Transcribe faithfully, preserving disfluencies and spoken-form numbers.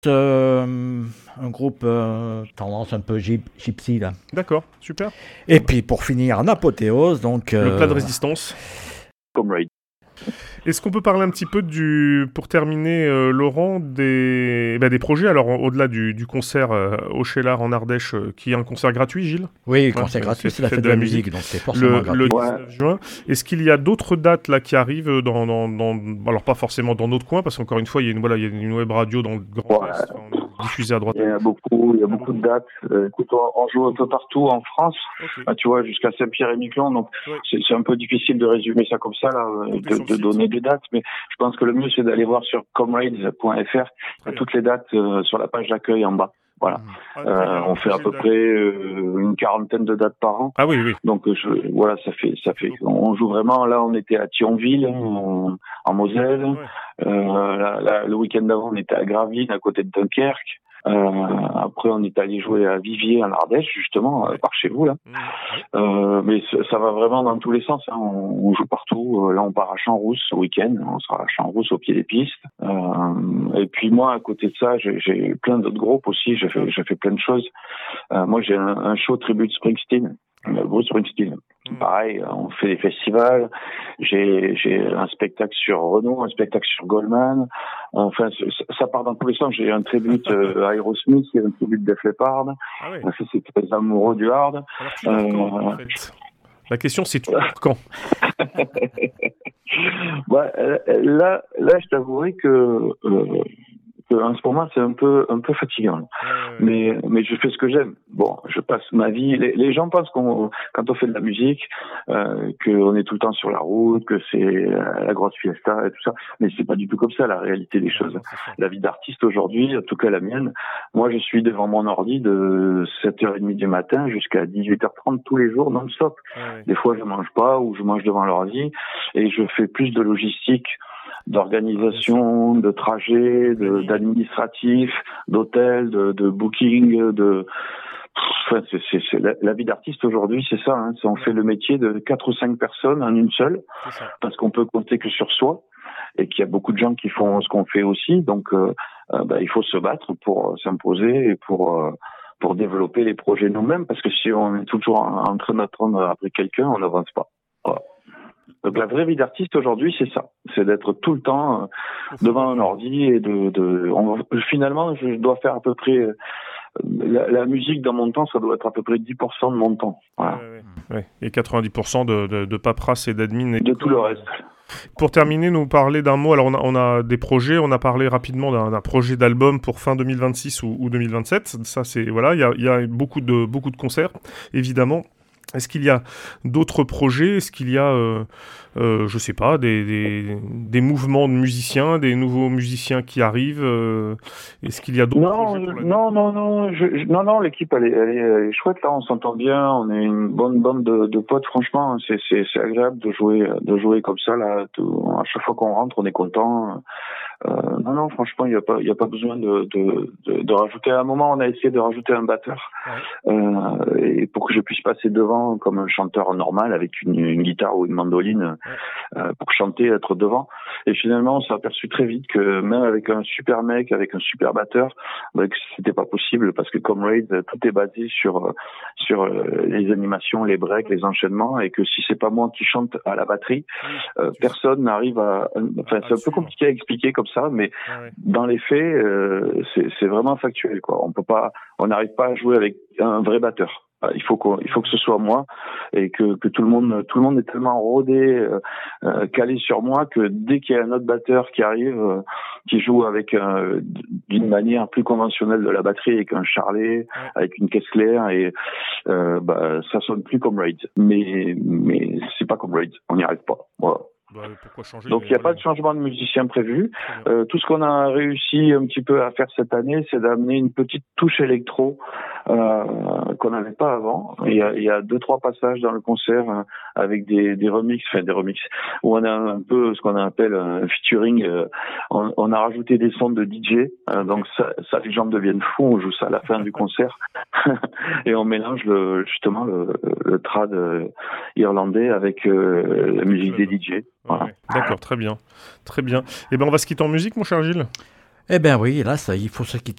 euh, un groupe euh, tendance un peu gyp- gypsy là. D'accord, super. Et puis pour finir, en apothéose, donc... Le plat de euh, résistance. Comrade. Est-ce qu'on peut parler un petit peu du, pour terminer, euh, Laurent, des, bah, des projets, alors au- au-delà du, du concert euh, au Cheylard en Ardèche, euh, qui est un concert gratuit, Gilles, Oui, Ouais, concert c'est- gratuit, c'est c'est la fête de la musique, donc c'est forcément le, gratuit. le Ouais. dix-neuf juin. Est-ce qu'il y a d'autres dates là qui arrivent dans, dans, dans- alors pas forcément dans notre coin, parce qu'encore une fois, il y a une, voilà, il y a une web radio dans le Grand Ouais. Est, enfin, on est diffusé à droite. Il y a beaucoup, il y a Ah, beaucoup de dates. Euh, écoute, on, on joue un peu partout en France. Ok. Ah, tu vois, jusqu'à Saint-Pierre-et-Miquelon. Donc, Ouais. c'est, c'est un peu difficile de résumer ça comme ça, là, euh, Tout est sur de, le de site. donner des dates. Mais je pense que le mieux, c'est d'aller voir sur comrades point f r. Il y Très a bien. toutes les dates euh, sur la page d'accueil en bas. Voilà. Ah, Euh, très bien. on fait à Projet peu d'a- près euh, une quarantaine de dates par an. Ah oui, oui. Donc, euh, je, voilà, ça fait, ça fait. On joue vraiment. Là, on était à Thionville, en, en Moselle. Ouais. Euh, là, là, le week-end d'avant, on était à Gravelines, à côté de Dunkerque. Euh, après, on est allé jouer à Viviers, en Ardèche, justement, euh, par chez vous, là. Mmh. Ouais. Euh, mais ça, ça va vraiment dans tous les sens. Hein. On, on joue partout. Euh, là, on part à Champs-Rousse ce week-end. On sera à Champs-Rousse au pied des pistes. Euh, et puis moi, à côté de ça, j'ai, j'ai plein d'autres groupes aussi. J'ai fait, j'ai fait plein de choses. Euh, moi, j'ai un, un show tribute Springsteen. Euh, Bruce Springsteen. Mmh. Pareil, on fait des festivals. J'ai, j'ai un spectacle sur Renault, un spectacle sur Goldman. Enfin, c'est- ça part dans tous les sens. J'ai un tribute euh, à Aerosmith, il y a un tribute Def Leppard. Ah ouais. Ça, c'est très amoureux du hard. Alors tu dors quand, en Euh, fait La question, c'est tu dors quand Ouais, euh, là, là, je t'avouerai que, euh, que en ce moment, c'est un peu, un peu fatigant. Euh, Mais, mais je fais ce que j'aime. Bon, je passe ma vie. Les, les gens pensent qu'on, quand on fait de la musique, euh, qu'on est tout le temps sur la route, que c'est euh, la grosse fiesta et tout ça. Mais c'est pas du tout comme ça la réalité des choses. non, c'est sûr. La vie d'artiste aujourd'hui, en tout cas la mienne, moi je suis devant mon ordi de sept heures trente du matin jusqu'à dix-huit heures trente tous les jours non-stop. Ouais, ouais. Des fois je mange pas ou je mange devant l'ordi et je fais plus de logistique, d'organisation, de trajet, de, d'administratif, d'hôtel, de, de booking, de enfin, c'est, c'est, c'est la, la vie d'artiste aujourd'hui, c'est ça. Hein, c'est on fait le métier de quatre ou cinq personnes en une seule, C'est ça. parce qu'on peut compter que sur soi et qu'il y a beaucoup de gens qui font ce qu'on fait aussi. Donc, euh, euh, bah, il faut se battre pour euh, s'imposer et pour euh, pour développer les projets nous-mêmes, parce que si on est toujours en, en train d'attendre après quelqu'un, on n'avance pas. Voilà. Donc la vraie vie d'artiste aujourd'hui, c'est ça, c'est d'être tout le temps euh, devant un ordi et de, de on, finalement, je dois faire à peu près euh, la, la musique dans mon temps, ça doit être à peu près dix pour cent de mon temps. Voilà. Ouais, ouais, ouais. Et quatre-vingt-dix pour cent de, de, de paperasse et d'admin. Et De tout le reste. Pour terminer, nous parler d'un mot. Alors, on a, on a des projets. On a parlé rapidement d'un, d'un projet d'album pour fin deux mille vingt-six ou, ou deux mille vingt-sept. Ça, c'est voilà. Il y a, il y a beaucoup de beaucoup de concerts, évidemment. Est-ce qu'il y a d'autres projets? Est-ce qu'il y a, euh, euh, je sais pas, des, des, des mouvements de musiciens, des nouveaux musiciens qui arrivent euh, Est-ce qu'il y a d'autres Non, projets pour l'année? non, non, non, je, je- non, non, l'équipe elle est, elle est, elle est chouette là, on s'entend bien, on est une bonne bande de, de potes, franchement, c'est, c'est, c'est agréable de jouer, de jouer comme ça là. Tout, à chaque fois qu'on rentre, on est content. Euh, non, non, franchement, il y a pas, il y a pas besoin de, de, de, de rajouter. À un moment, on a essayé de rajouter un batteur, Ouais. euh, et pour que je puisse passer devant comme un chanteur normal avec une, une guitare ou une mandoline, euh, pour chanter, être devant. Et finalement, on s'est aperçu très vite que même avec un super mec, avec un super batteur, bah, que c'était pas possible, parce que Comrade, tout est basé sur sur euh, les animations, les breaks, les enchaînements, et que si c'est pas moi qui chante à la batterie, euh, personne n'arrive à. Enfin, À- à c'est un peu suivre. compliqué à expliquer comme ça, mais Ouais, ouais. dans les faits, euh, c'est, c'est vraiment factuel, quoi. On peut pas, on n'arrive pas à jouer avec un vrai batteur. Euh, Il faut qu'on, il faut que ce soit moi et que, que tout le monde, tout le monde est tellement rodé, euh, euh, calé sur moi que dès qu'il y a un autre batteur qui arrive, euh, qui joue avec euh, d'une manière plus conventionnelle de la batterie, avec un charlet, avec une caisse claire, et euh, bah, ça sonne plus comme Raid. Mais mais c'est pas comme Raid. On n'y arrive pas. Voilà. Bah, pourquoi changer? Donc il n'y a Voilà. pas de changement de musicien prévu. Très bien. Euh, tout ce qu'on a réussi un petit peu à faire cette année, c'est d'amener une petite touche électro euh, qu'on n'avait pas avant. Il y, a, il y a deux trois passages dans le concert euh, avec des, des remixes, enfin des remixes, où on a un peu ce qu'on appelle un featuring. Euh, on, on a rajouté des sons de D J, euh, donc ça, ça les gens deviennent fous. On joue ça à la fin du concert et on mélange le, justement le, le trad euh, irlandais avec euh, la musique des D J. Voilà. Ouais, ouais. D'accord, très bien. Très bien. Eh ben, on va se quitter en musique, mon cher Gilles. Eh bien oui, là, ça, il faut se quitter.